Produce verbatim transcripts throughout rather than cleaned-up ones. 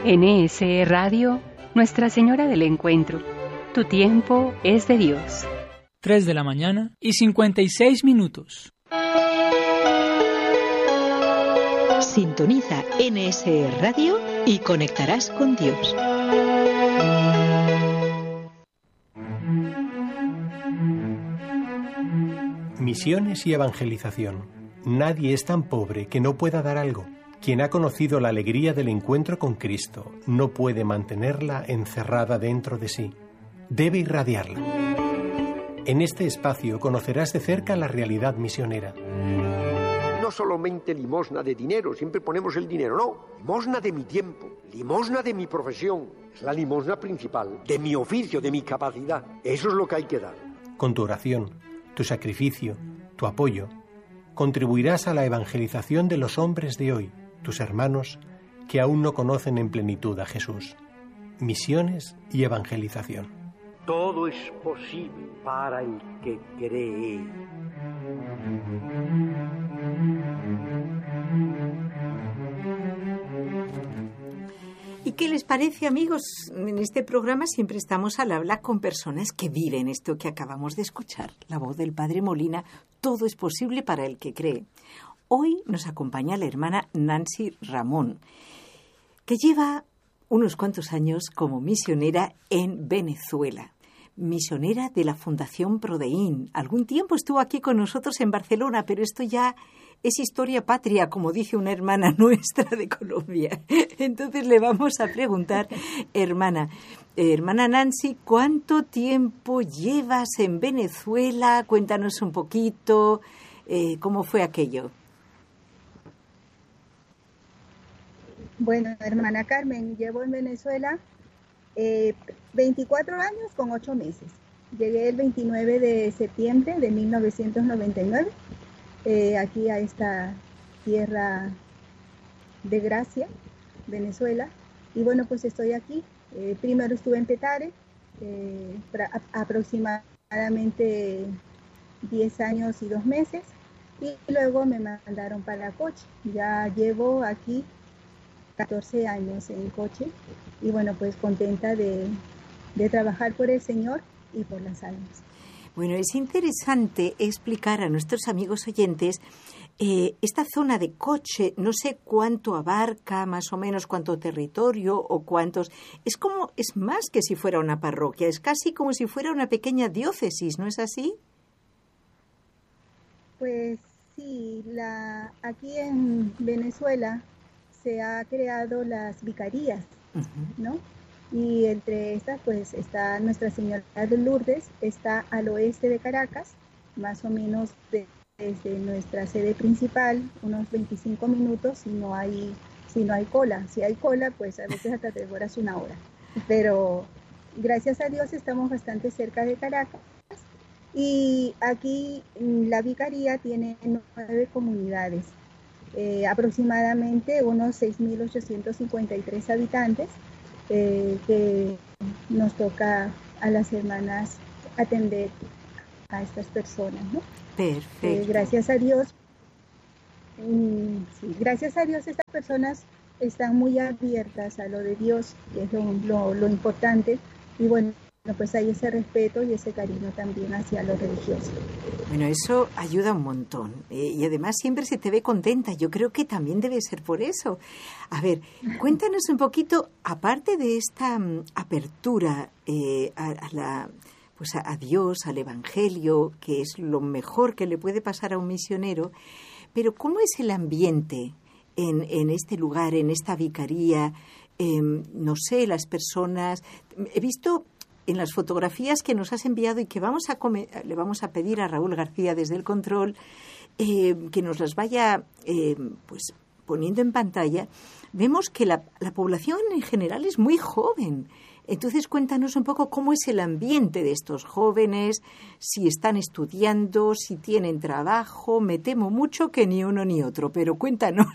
N S E Radio, Nuestra Señora del Encuentro. Tu tiempo es de Dios. tres de la mañana y cincuenta y seis minutos. Sintoniza N S E Radio y conectarás con Dios. Misiones y evangelización. Nadie es tan pobre que no pueda dar algo. Quien ha conocido la alegría del encuentro con Cristo no puede mantenerla encerrada dentro de sí. Debe irradiarla. En este espacio conocerás de cerca la realidad misionera. No solamente limosna de dinero, siempre ponemos el dinero, no. Limosna de mi tiempo, limosna de mi profesión. Es la limosna principal, de mi oficio, de mi capacidad. Eso es lo que hay que dar. Con tu oración, tu sacrificio, tu apoyo, contribuirás a la evangelización de los hombres de hoy, tus hermanos, que aún no conocen en plenitud a Jesús. Misiones y evangelización. Todo es posible para el que cree. ¿Y qué les parece, amigos? En este programa siempre estamos al hablar con personas que viven esto que acabamos de escuchar, la voz del Padre Molina. Todo es posible para el que cree. Hoy nos acompaña la hermana Nancy Ramón, que lleva unos cuantos años como misionera en Venezuela. Misionera de la Fundación Prodeín. Algún tiempo estuvo aquí con nosotros en Barcelona, pero esto ya es historia patria, como dice una hermana nuestra de Colombia. Entonces le vamos a preguntar, hermana, eh, hermana Nancy, ¿cuánto tiempo llevas en Venezuela? Cuéntanos un poquito, eh, ¿cómo fue aquello? Bueno, hermana Carmen, llevo en Venezuela eh, veinticuatro años con ocho meses. Llegué el veintinueve de septiembre de mil novecientos noventa y nueve. Eh, aquí a esta tierra de gracia, Venezuela, y bueno, pues estoy aquí. Eh, primero estuve en Petare, eh, pra, aproximadamente diez años y dos meses, y luego me mandaron para Coche. Ya llevo aquí catorce años en Coche, y bueno, pues contenta de, de trabajar por el Señor y por las almas. Bueno, es interesante explicar a nuestros amigos oyentes eh, esta zona de Coche, no sé cuánto abarca, más o menos cuánto territorio o cuántos... Es como, es más que si fuera una parroquia, es casi como si fuera una pequeña diócesis, ¿no es así? Pues sí, la, aquí en Venezuela se ha creado las vicarías, uh-huh. ¿no? Y entre estas pues está Nuestra Señora de Lourdes, está al oeste de Caracas, más o menos de, desde nuestra sede principal, unos veinticinco minutos si no hay, si no hay cola. Si hay cola, pues a veces hasta te demoras una hora. Pero gracias a Dios estamos bastante cerca de Caracas. Y aquí la vicaría tiene nueve comunidades, eh, aproximadamente unos seis mil ochocientos cincuenta y tres habitantes. Eh, que nos toca a las hermanas atender a estas personas, ¿no? Perfecto. Eh, gracias a Dios, mm, sí, gracias a Dios estas personas están muy abiertas a lo de Dios, que es lo, lo, lo importante, y bueno, pues hay ese respeto y ese cariño también hacia lo religioso. Bueno, eso ayuda un montón. Eh, y además siempre se te ve contenta. Yo creo que también debe ser por eso. A ver, cuéntanos un poquito, aparte de esta um, apertura eh, a, a, la, pues a, a Dios, al Evangelio, que es lo mejor que le puede pasar a un misionero, pero ¿cómo es el ambiente en, en este lugar, en esta vicaría? Eh, no sé, las personas... He visto... En las fotografías que nos has enviado y que vamos a come- le vamos a pedir a Raúl García desde el control eh, que nos las vaya eh, pues poniendo en pantalla, vemos que la, la población en general es muy joven. Entonces cuéntanos un poco cómo es el ambiente de estos jóvenes, si están estudiando, si tienen trabajo. Me temo mucho que ni uno ni otro, pero cuéntanos.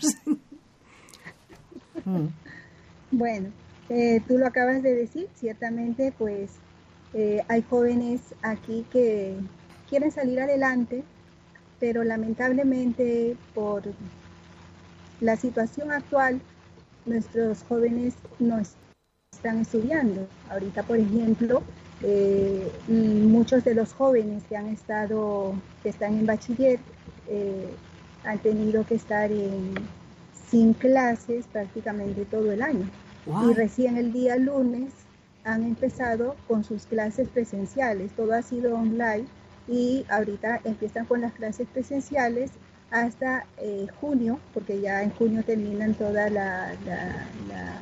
mm. Bueno, eh, tú lo acabas de decir, ciertamente pues Eh, hay jóvenes aquí que quieren salir adelante, pero lamentablemente por la situación actual nuestros jóvenes no están estudiando. Ahorita, por ejemplo, eh, muchos de los jóvenes que han estado, que están en bachiller, eh, han tenido que estar en, sin clases prácticamente todo el año. Wow. Y recién el día lunes han empezado con sus clases presenciales. Todo ha sido online y ahorita empiezan con las clases presenciales hasta eh, junio, porque ya en junio terminan toda la, la, la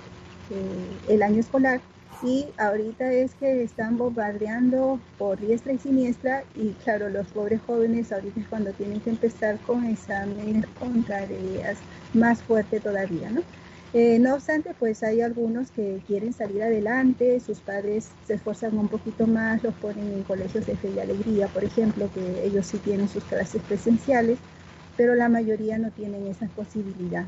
eh, el año escolar, y ahorita es que están bombardeando por diestra y siniestra, y claro, los pobres jóvenes ahorita es cuando tienen que empezar con exámenes, con tareas, más fuerte todavía, ¿no? Eh, no obstante, pues hay algunos que quieren salir adelante, sus padres se esfuerzan un poquito más, los ponen en colegios de fe y alegría, por ejemplo, que ellos sí tienen sus clases presenciales, pero la mayoría no tienen esa posibilidad.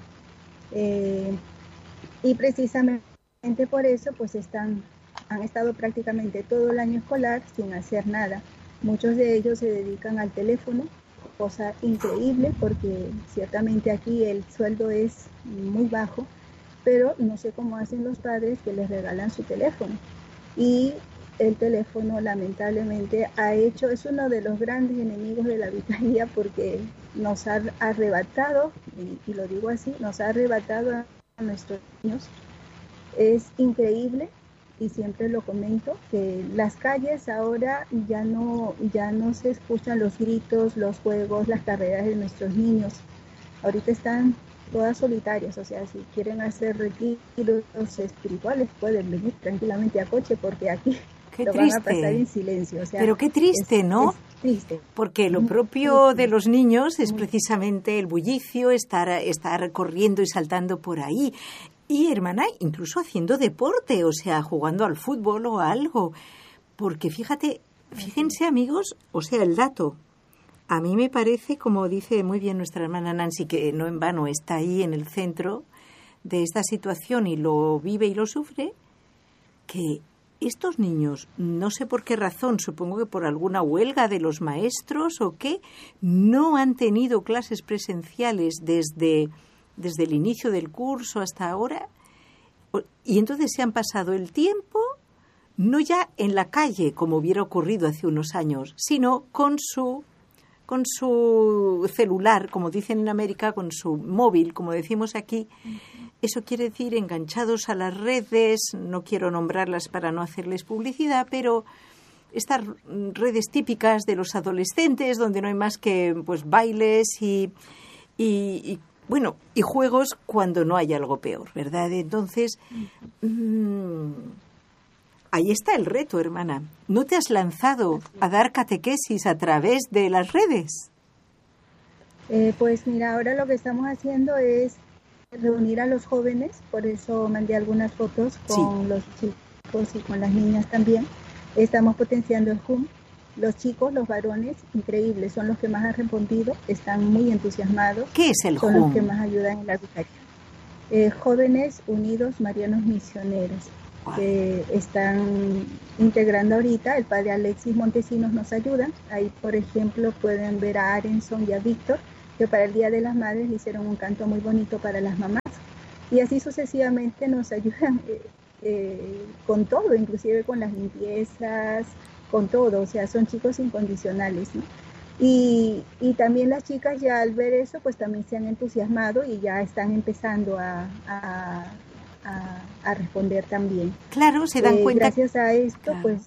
Eh, y precisamente por eso, pues están, han estado prácticamente todo el año escolar sin hacer nada. Muchos de ellos se dedican al teléfono, cosa increíble, porque ciertamente aquí el sueldo es muy bajo, pero no sé cómo hacen los padres que les regalan su teléfono. Y el teléfono lamentablemente ha hecho, es uno de los grandes enemigos de la vicaría, porque nos ha arrebatado, y, y lo digo así, nos ha arrebatado a nuestros niños. Es increíble, y siempre lo comento, que las calles ahora ya no, ya no se escuchan los gritos, los juegos, las carreras de nuestros niños. Ahorita están todas solitarias, o sea, si quieren hacer retiros espirituales pueden venir tranquilamente a coche, porque aquí qué lo triste. Van a pasar en silencio. O sea, pero qué triste, es, ¿no? Es triste. Porque lo propio de los niños es precisamente el bullicio, estar, estar corriendo y saltando por ahí. Y, hermana, incluso haciendo deporte, o sea, jugando al fútbol o a algo. Porque fíjate, fíjense, amigos, o sea, el dato. A mí me parece, como dice muy bien nuestra hermana Nancy, que no en vano está ahí en el centro de esta situación y lo vive y lo sufre, que estos niños, no sé por qué razón, supongo que por alguna huelga de los maestros o qué, no han tenido clases presenciales desde, desde el inicio del curso hasta ahora, y entonces se han pasado el tiempo no ya en la calle, como hubiera ocurrido hace unos años, sino con su, con su celular, como dicen en América, con su móvil, como decimos aquí. Eso quiere decir enganchados a las redes, no quiero nombrarlas para no hacerles publicidad, pero estas redes típicas de los adolescentes, donde no hay más que pues bailes y, y, y bueno, y juegos cuando no hay algo peor, ¿verdad? Entonces, mmm, ahí está el reto, hermana. ¿No te has lanzado a dar catequesis a través de las redes? Eh, pues mira, ahora lo que estamos haciendo es reunir a los jóvenes, por eso mandé algunas fotos con sí. los chicos y con las niñas también. Estamos potenciando el Zoom. Los chicos, los varones, increíbles, son los que más han respondido, están muy entusiasmados. ¿Qué es el Son Zoom? los que más ayudan en la vicaría. Eh, Jóvenes Unidos Marianos Misioneros, wow. que están integrando ahorita. El padre Alexis Montesinos nos ayuda. Ahí, por ejemplo, pueden ver a Arenson y a Víctor, que para el Día de las Madres le hicieron un canto muy bonito para las mamás. Y así sucesivamente nos ayudan eh, eh, con todo, inclusive con las limpiezas, con todo. O sea, son chicos incondicionales, ¿no? Y, y también las chicas ya al ver eso, pues también se han entusiasmado y ya están empezando a, a, a, a responder también. Claro, se dan eh, cuenta. Gracias a esto, claro. pues,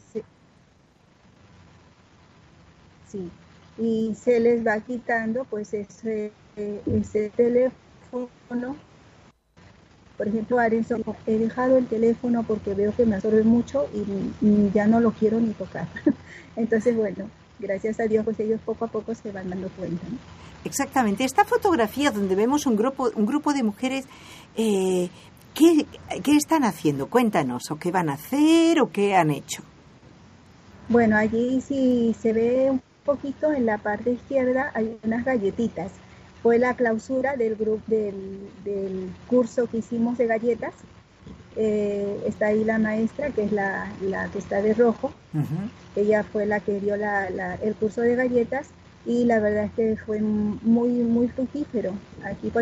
sí. Y se les va quitando pues ese, ese teléfono. Por ejemplo, Arenson, he dejado el teléfono porque veo que me absorbe mucho y, y ya no lo quiero ni tocar. Entonces, bueno, gracias a Dios, pues ellos poco a poco se van dando cuenta, ¿no? Exactamente. Esta fotografía donde vemos un grupo, un grupo de mujeres, eh, ¿qué, ¿qué están haciendo? Cuéntanos, ¿o qué van a hacer o qué han hecho? Bueno, allí sí se ve un poquito en la parte izquierda, hay unas galletitas. Fue la clausura del grupo del, del curso que hicimos de galletas. Eh, está ahí la maestra, que es la, la que está de rojo. Uh-huh. Ella fue la que dio la, la, el curso de galletas y la verdad es que fue muy, muy fructífero. Aquí, por ejemplo,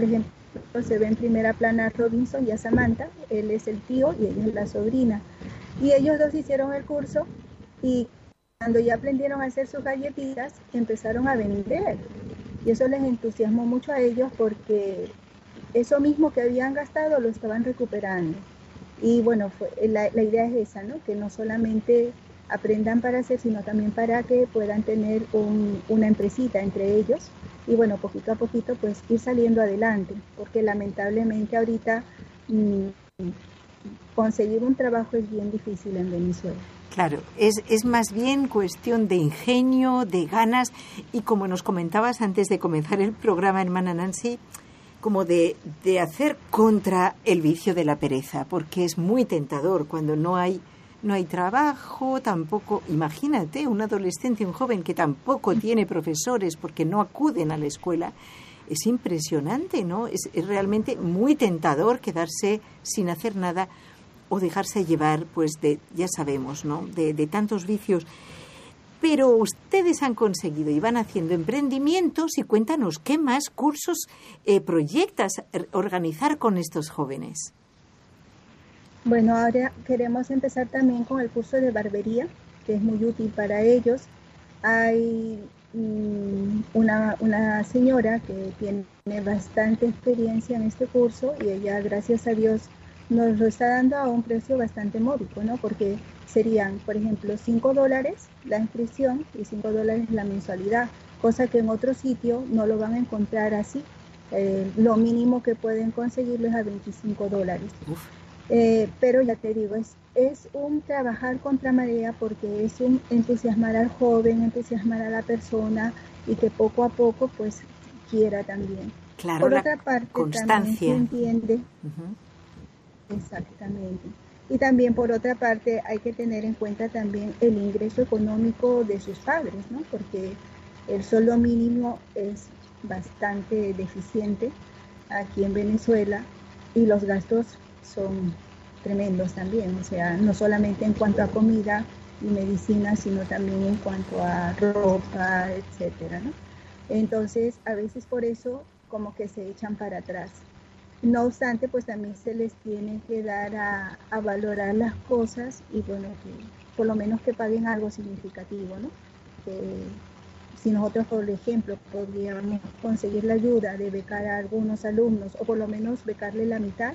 se ve en primera plana a Robinson y a Samantha. Él es el tío y ella es la sobrina. Y ellos dos hicieron el curso y cuando ya aprendieron a hacer sus galletitas, empezaron a vender. Y eso les entusiasmó mucho a ellos porque eso mismo que habían gastado lo estaban recuperando. Y bueno, fue, la, la idea es esa, ¿no? Que no solamente aprendan para hacer, sino también para que puedan tener un, una empresita entre ellos. Y bueno, poquito a poquito pues ir saliendo adelante, porque lamentablemente ahorita mmm, conseguir un trabajo es bien difícil en Venezuela. Claro, es, es más bien cuestión de ingenio, de ganas y como nos comentabas antes de comenzar el programa, hermana Nancy, como de, de hacer contra el vicio de la pereza, porque es muy tentador cuando no hay, no hay trabajo, tampoco, imagínate, un adolescente, un joven que tampoco tiene profesores porque no acuden a la escuela, es impresionante, ¿no? Es, es realmente muy tentador quedarse sin hacer nada o dejarse llevar, pues, de, ya sabemos, ¿no?, de, de tantos vicios. Pero ustedes han conseguido y van haciendo emprendimientos y cuéntanos, ¿qué más cursos eh, proyectas organizar con estos jóvenes? Bueno, ahora queremos empezar también con el curso de barbería, que es muy útil para ellos. Hay mmm, una, una señora que tiene bastante experiencia en este curso y ella, gracias a Dios, nos lo está dando a un precio bastante módico, ¿no? Porque serían, por ejemplo, cinco dólares la inscripción y cinco dólares la mensualidad, cosa que en otro sitio no lo van a encontrar así. Eh, lo mínimo que pueden conseguirlo es a veinticinco dólares. Eh, pero ya te digo, es, es un trabajar contra marea porque es un entusiasmar al joven, entusiasmar a la persona y que poco a poco pues quiera también. Claro, por la otra parte, constancia. también se entiende. Uh-huh. Exactamente. Y también por otra parte hay que tener en cuenta también el ingreso económico de sus padres, ¿no? Porque el sueldo mínimo es bastante deficiente aquí en Venezuela y los gastos son tremendos también, o sea, no solamente en cuanto a comida y medicina, sino también en cuanto a ropa, etcétera, ¿no? Entonces, a veces por eso como que se echan para atrás. No obstante, pues también se les tiene que dar a, a valorar las cosas y bueno, que por lo menos que paguen algo significativo, ¿no? Que si nosotros, por ejemplo, podríamos conseguir la ayuda de becar a algunos alumnos o por lo menos becarle la mitad,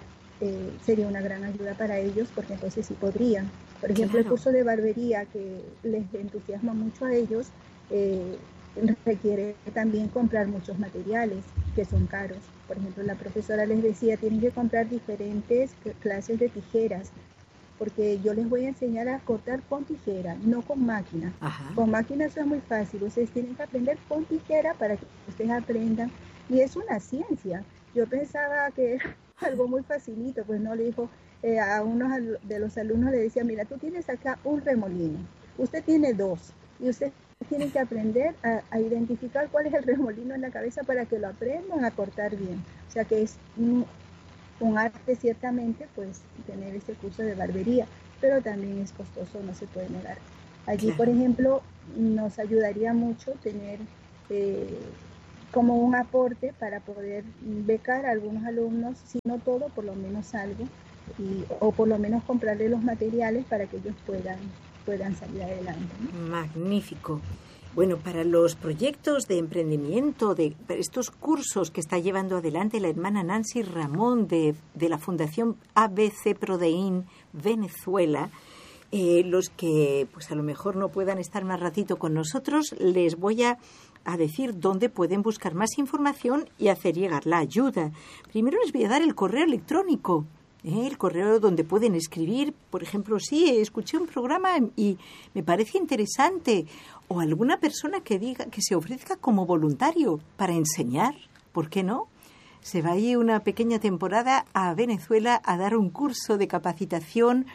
eh, sería una gran ayuda para ellos porque entonces sí podrían. Por ejemplo, claro. El curso de barbería que les entusiasma mucho a ellos, eh, requiere también comprar muchos materiales que son caros. Por ejemplo, la profesora les decía, tienen que comprar diferentes clases de tijeras, porque yo les voy a enseñar a cortar con tijera, no con máquina. Ajá. Con máquina eso es muy fácil, ustedes tienen que aprender con tijera para que ustedes aprendan, y es una ciencia. Yo pensaba que era algo muy facilito, pues no, le dijo eh, a uno de los alumnos, le decía, mira, tú tienes acá un remolino, usted tiene dos, y usted tienen que aprender a, a identificar cuál es el remolino en la cabeza para que lo aprendan a cortar bien. O sea que es un, un arte ciertamente, pues, tener este curso de barbería, pero también es costoso, no se puede negar. Allí, por ejemplo, nos ayudaría mucho tener eh, como un aporte para poder becar a algunos alumnos, si no todo, por lo menos algo, y, o por lo menos comprarle los materiales para que ellos puedan puedan salir adelante, ¿no? Magnífico. Bueno, para los proyectos de emprendimiento, de estos cursos que está llevando adelante la hermana Nancy Ramón de, de la Fundación A B C Prodein Venezuela, eh, los que pues a lo mejor no puedan estar más ratito con nosotros, les voy a, a decir dónde pueden buscar más información y hacer llegar la ayuda. Primero les voy a dar el correo electrónico. ¿Eh? El correo donde pueden escribir, por ejemplo, sí, escuché un programa y me parece interesante, o alguna persona que diga que se ofrezca como voluntario para enseñar, ¿por qué no? Se va a ir una pequeña temporada a Venezuela a dar un curso de capacitación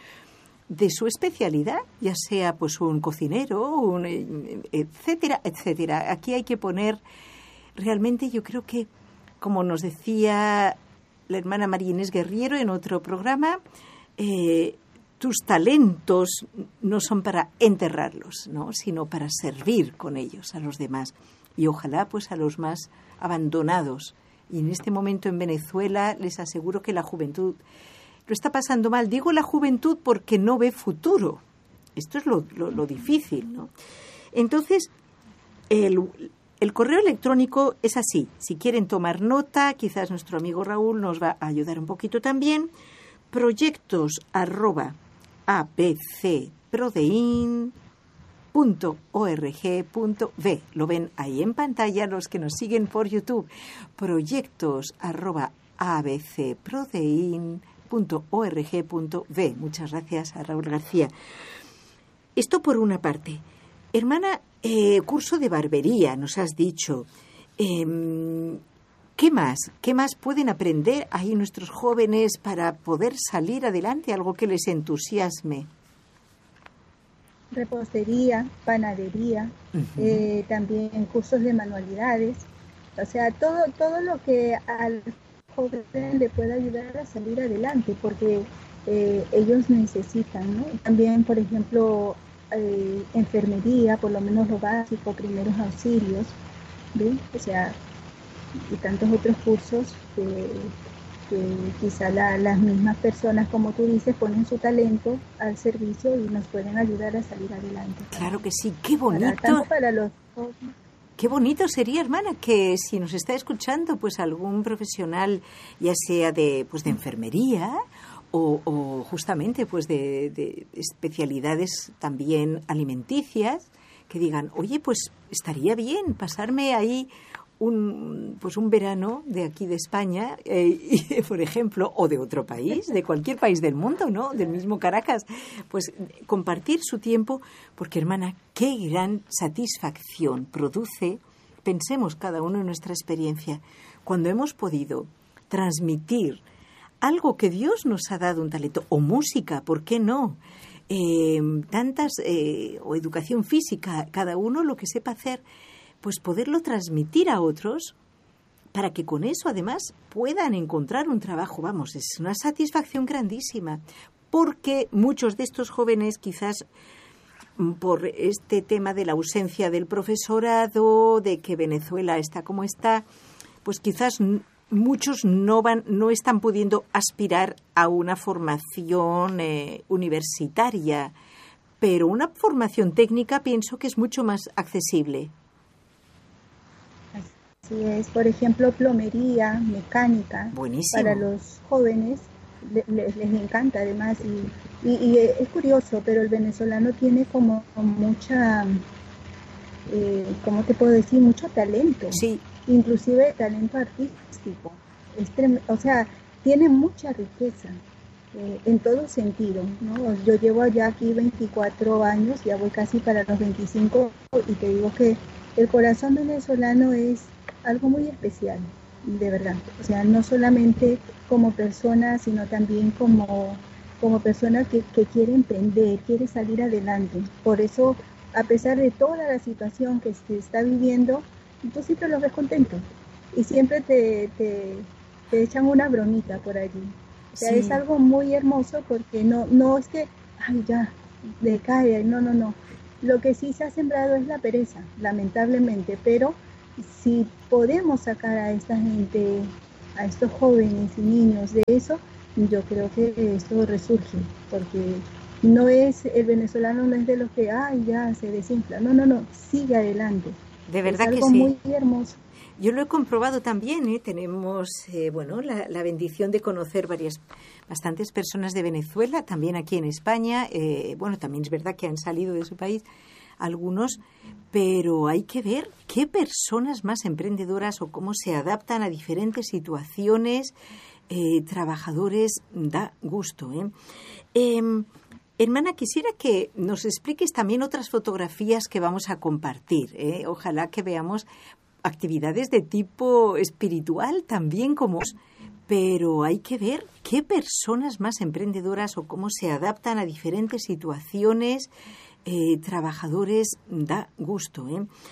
de su especialidad, ya sea pues un cocinero, un, etcétera, etcétera. Aquí hay que poner, realmente yo creo que, como nos decía la hermana María Inés Guerriero en otro programa, eh, tus talentos no son para enterrarlos, ¿no?, sino para servir con ellos a los demás y ojalá pues a los más abandonados Y en este momento en Venezuela les aseguro que la juventud lo está pasando mal. Digo la juventud porque no ve futuro. Esto es lo, lo, lo difícil, ¿no? Entonces, el, el correo electrónico es así. Si quieren tomar nota, quizás nuestro amigo Raúl nos va a ayudar un poquito también. Proyectos arroba abcprodein punto org punto v. Lo ven ahí en pantalla los que nos siguen por YouTube. Proyectos arroba abcprodein punto org punto v. Muchas gracias a Raúl García. Esto por una parte. Hermana, eh, curso de barbería, nos has dicho. Eh, ¿Qué más? ¿Qué más pueden aprender ahí nuestros jóvenes para poder salir adelante? Algo que les entusiasme. Repostería, panadería, uh-huh. eh, también cursos de manualidades. O sea, todo, todo lo que al joven le pueda ayudar a salir adelante, porque eh, ellos necesitan, ¿no? También, por ejemplo, eh, enfermería, por lo menos lo básico, primeros auxilios, ¿ven? O sea, y tantos otros cursos que, que quizá la, las mismas personas, como tú dices, ponen su talento al servicio y nos pueden ayudar a salir adelante. Claro que sí, qué bonito. Para, tanto para los jóvenes. Qué bonito sería, hermana, que si nos está escuchando pues algún profesional, ya sea de pues de enfermería o, o justamente pues de, de especialidades también alimenticias, que digan, oye, pues estaría bien pasarme ahí un pues un verano de aquí de España, eh, y, por ejemplo, o de otro país, de cualquier país del mundo, ¿no? Del mismo Caracas, pues compartir su tiempo, porque, hermana, qué gran satisfacción produce, pensemos cada uno en nuestra experiencia, cuando hemos podido transmitir algo que Dios nos ha dado, un talento, o música, ¿por qué no? Eh, tantas, eh, o educación física, cada uno lo que sepa hacer, pues poderlo transmitir a otros para que con eso además puedan encontrar un trabajo. Vamos, es una satisfacción grandísima, porque muchos de estos jóvenes quizás por este tema de la ausencia del profesorado, de que Venezuela está como está, pues quizás muchos no van, no están pudiendo aspirar a una formación eh, universitaria, pero una formación técnica pienso que es mucho más accesible. Así es, por ejemplo, plomería, mecánica. Buenísimo. Para los jóvenes les, les encanta además y, y, y es curioso, pero el venezolano tiene como mucha, eh, ¿cómo te puedo decir? Mucho talento. Sí. Inclusive talento artístico. Es trem- o sea, tiene mucha riqueza eh, en todo sentido, ¿no? Yo llevo ya aquí veinticuatro años, ya voy casi para los veinticinco y te digo que el corazón venezolano es algo muy especial, de verdad. O sea, no solamente como persona, sino también como, como persona que, que quiere emprender, quiere salir adelante. Por eso, a pesar de toda la situación que se está viviendo, tú siempre los ves contentos y siempre te, te, te echan una bromita por allí. O sea, sí. Es algo muy hermoso porque no, no es que, ay, ya, decae, no, no, no. Lo que sí se ha sembrado es la pereza, lamentablemente, pero si podemos sacar a esta gente, a estos jóvenes y niños de eso, yo creo que esto resurge, porque no es, el venezolano no es de los que, ay, ya se desinfla, no, no, no, sigue adelante. De verdad es que algo sí. Muy hermoso. Yo lo he comprobado también, ¿eh? Tenemos, eh, bueno, la, la bendición de conocer varias, bastantes personas de Venezuela, también aquí en España, eh, bueno, también es verdad que han salido de su país algunos, pero hay que ver qué personas más emprendedoras o cómo se adaptan a diferentes situaciones, eh, trabajadores, da gusto, ¿eh? Eh, Hermana, quisiera que nos expliques también otras fotografías que vamos a compartir, ¿eh? Ojalá que veamos actividades de tipo espiritual también como... Pero hay que ver qué personas más emprendedoras o cómo se adaptan a diferentes situaciones, eh, trabajadores, da gusto, ¿eh?